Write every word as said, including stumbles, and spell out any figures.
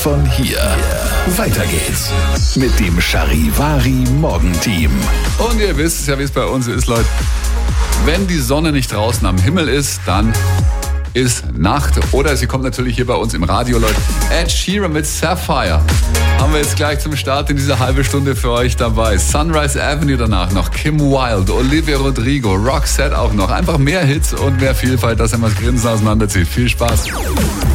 Von hier. Weiter geht's mit dem Charivari Morgenteam. Und ihr wisst ja, wie es bei uns ist, Leute. Wenn die Sonne nicht draußen am Himmel ist, dann ist Nacht. Oder sie kommt natürlich hier bei uns im Radio, Leute. Ed Sheeran mit Sapphire. Haben wir jetzt gleich zum Start in dieser halbe Stunde für euch dabei. Sunrise Avenue danach noch, Kim Wilde, Olivia Rodrigo, Roxette auch noch. Einfach mehr Hits und mehr Vielfalt, dass ihr mal das Grinsen auseinanderzieht. Viel Spaß.